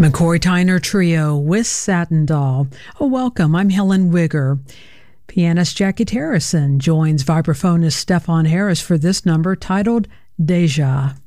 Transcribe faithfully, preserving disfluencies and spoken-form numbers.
McCoy Tyner Trio with Satin Doll. Oh, welcome. I'm Helen Wigger. Pianist Jackie Terrison joins vibraphonist Stefan Harris for this number titled Deja.